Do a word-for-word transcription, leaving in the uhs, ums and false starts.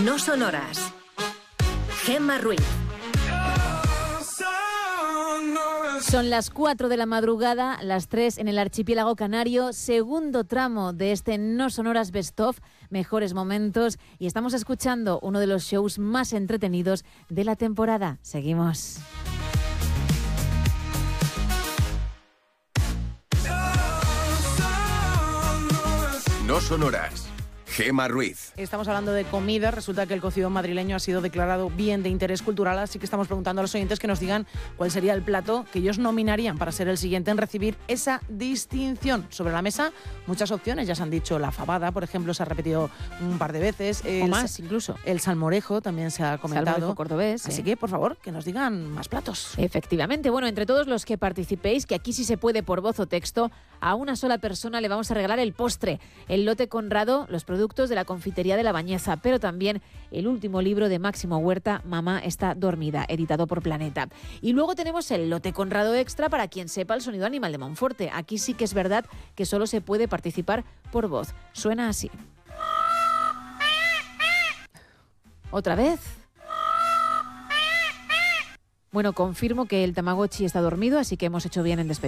No son horas. Gemma Ruiz. Son las cuatro de la madrugada, las tres en el archipiélago canario, segundo tramo de este No Son Horas Best Of, mejores momentos, y estamos escuchando uno de los shows más entretenidos de la temporada. Seguimos. No Son Horas. Gemma Ruiz. Estamos hablando de comida. Resulta que el cocido madrileño ha sido declarado bien de interés cultural, así que estamos preguntando a los oyentes que nos digan cuál sería el plato que ellos nominarían para ser el siguiente en recibir esa distinción. Sobre la mesa, muchas opciones, ya se han dicho. La fabada, por ejemplo, se ha repetido un par de veces. El, o más, incluso. El salmorejo también se ha comentado. Salmorejo cordobés. Así sí. que, por favor, que nos digan más platos. Efectivamente. Bueno, entre todos los que participéis, que aquí sí se puede por voz o texto, a una sola persona le vamos a regalar el postre, el lote Conrado, los productos de la confitería de La Bañeza, pero también el último libro de Máximo Huerta, Mamá está dormida, editado por Planeta. Y luego tenemos el lote Conrado extra para quien sepa el sonido animal de Monforte. Aquí sí que es verdad que solo se puede participar por voz. Suena así. ¿Otra vez? Bueno, confirmo que el Tamagotchi está dormido, así que hemos hecho bien en despedir.